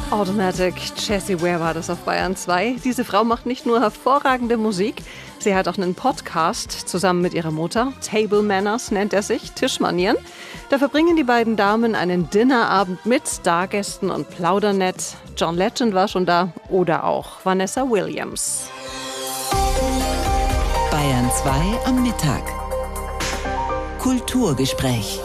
Automatic, Jessie Ware war das auf Bayern 2. Diese Frau macht nicht nur hervorragende Musik, sie hat auch einen Podcast zusammen mit ihrer Mutter. Table Manners nennt er sich, Tischmanieren. Da verbringen die beiden Damen einen Dinnerabend mit Stargästen und plaudern nett. John Legend war schon da oder auch Vanessa Williams. Bayern 2 am Mittag. Kulturgespräch.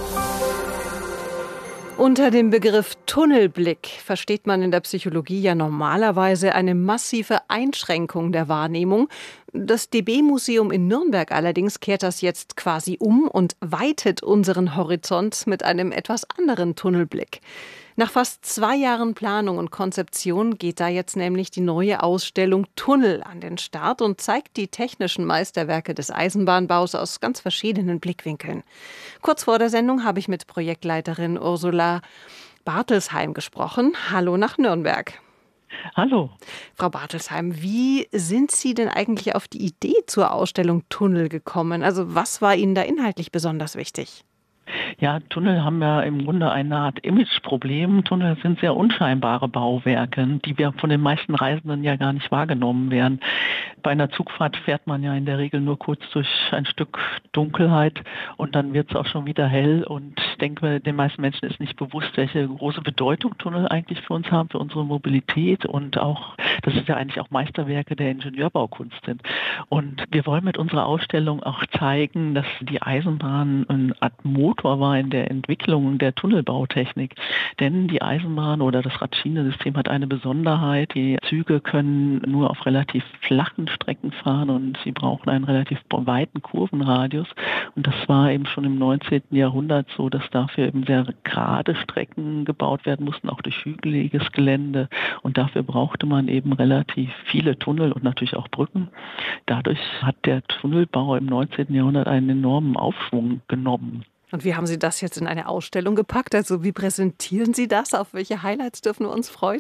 Unter dem Begriff Tunnelblick versteht man in der Psychologie ja normalerweise eine massive Einschränkung der Wahrnehmung. Das DB-Museum in Nürnberg allerdings kehrt das jetzt quasi um und weitet unseren Horizont mit einem etwas anderen Tunnelblick. Nach fast 2 Jahren Planung und Konzeption geht da jetzt nämlich die neue Ausstellung Tunnel an den Start und zeigt die technischen Meisterwerke des Eisenbahnbaus aus ganz verschiedenen Blickwinkeln. Kurz vor der Sendung habe ich mit Projektleiterin Ursula Bartelsheim gesprochen. Hallo nach Nürnberg. Hallo. Frau Bartelsheim, wie sind Sie denn eigentlich auf die Idee zur Ausstellung Tunnel gekommen? Also was war Ihnen da inhaltlich besonders wichtig? Ja, Tunnel haben ja im Grunde eine Art Imageproblem. Tunnel sind sehr unscheinbare Bauwerke, die wir von den meisten Reisenden ja gar nicht wahrgenommen werden. Bei einer Zugfahrt fährt man ja in der Regel nur kurz durch ein Stück Dunkelheit und dann wird es auch schon wieder hell. Und ich denke, den meisten Menschen ist nicht bewusst, welche große Bedeutung Tunnel eigentlich für uns haben, für unsere Mobilität und auch, dass es ja eigentlich auch Meisterwerke der Ingenieurbaukunst sind. Und wir wollen mit unserer Ausstellung auch zeigen, dass die Eisenbahn eine Art Motor war in der Entwicklung der Tunnelbautechnik. Denn die Eisenbahn oder das Radschienensystem hat eine Besonderheit. Die Züge können nur auf relativ flachen Strecken fahren und sie brauchen einen relativ weiten Kurvenradius. Und das war eben schon im 19. Jahrhundert so, dass dafür eben sehr gerade Strecken gebaut werden mussten, auch durch hügeliges Gelände. Und dafür brauchte man eben relativ viele Tunnel und natürlich auch Brücken. Dadurch hat der Tunnelbau im 19. Jahrhundert einen enormen Aufschwung genommen. Und wie haben Sie das jetzt in eine Ausstellung gepackt? Also wie präsentieren Sie das? Auf welche Highlights dürfen wir uns freuen?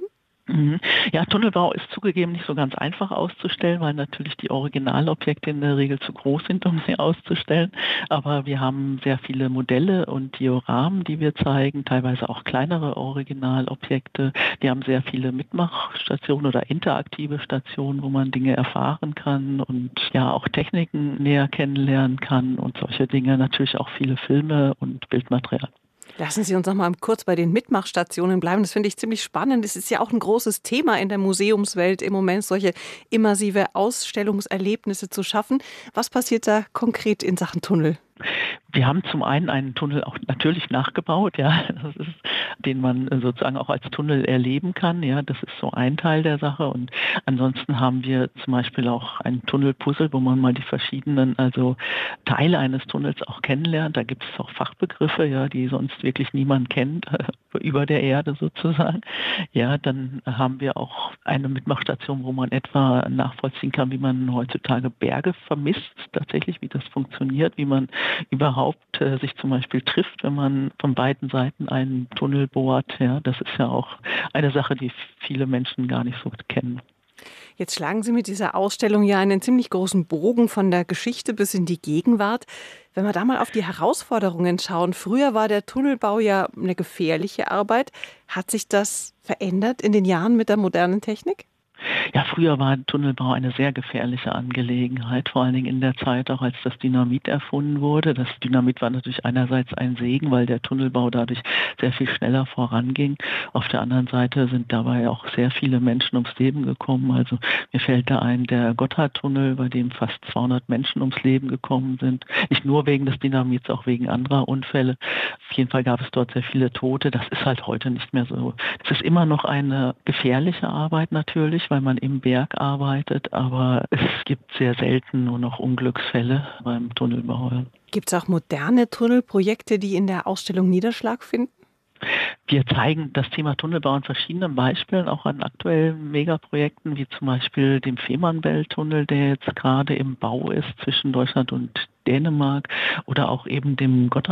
Ja, Tunnelbau ist zugegeben nicht so ganz einfach auszustellen, weil natürlich die Originalobjekte in der Regel zu groß sind, um sie auszustellen. Aber wir haben sehr viele Modelle und Dioramen, die wir zeigen, teilweise auch kleinere Originalobjekte. Wir haben sehr viele Mitmachstationen oder interaktive Stationen, wo man Dinge erfahren kann und ja auch Techniken näher kennenlernen kann und solche Dinge. Natürlich auch viele Filme und Bildmaterial. Lassen Sie uns noch mal kurz bei den Mitmachstationen bleiben. Das finde ich ziemlich spannend. Es ist ja auch ein großes Thema in der Museumswelt im Moment, solche immersive Ausstellungserlebnisse zu schaffen. Was passiert da konkret in Sachen Tunnel? Wir haben zum einen einen Tunnel auch natürlich nachgebaut, ja, das ist, den man sozusagen auch als Tunnel erleben kann, ja, das ist so ein Teil der Sache. Und ansonsten haben wir zum Beispiel auch ein Tunnelpuzzle, wo man mal die verschiedenen, also Teile eines Tunnels auch kennenlernt. Da gibt es auch Fachbegriffe, ja, die sonst wirklich niemand kennt, über der Erde sozusagen. Ja, dann haben wir auch eine Mitmachstation, wo man etwa nachvollziehen kann, wie man heutzutage Berge vermisst, tatsächlich, wie das funktioniert, wie man überhaupt sich zum Beispiel trifft, wenn man von beiden Seiten einen Tunnel bohrt. Ja, das ist ja auch eine Sache, die viele Menschen gar nicht so kennen. Jetzt schlagen Sie mit dieser Ausstellung ja einen ziemlich großen Bogen von der Geschichte bis in die Gegenwart. Wenn wir da mal auf die Herausforderungen schauen, früher war der Tunnelbau ja eine gefährliche Arbeit. Hat sich das verändert in den Jahren mit der modernen Technik? Ja, früher war Tunnelbau eine sehr gefährliche Angelegenheit, vor allen Dingen in der Zeit auch, als das Dynamit erfunden wurde. Das Dynamit war natürlich einerseits ein Segen, weil der Tunnelbau dadurch sehr viel schneller voranging. Auf der anderen Seite sind dabei auch sehr viele Menschen ums Leben gekommen. Also mir fällt da ein, der Gotthardtunnel, bei dem fast 200 Menschen ums Leben gekommen sind. Nicht nur wegen des Dynamits, auch wegen anderer Unfälle. Auf jeden Fall gab es dort sehr viele Tote. Das ist halt heute nicht mehr so. Es ist immer noch eine gefährliche Arbeit natürlich, weil man im Berg arbeitet, aber es gibt sehr selten nur noch Unglücksfälle beim Tunnelbau. Gibt es auch moderne Tunnelprojekte, die in der Ausstellung Niederschlag finden? Wir zeigen das Thema Tunnelbau in verschiedenen Beispielen, auch an aktuellen Megaprojekten, wie zum Beispiel dem Fehmarnbelt-Tunnel, der jetzt gerade im Bau ist zwischen Deutschland und Dänemark, oder auch eben dem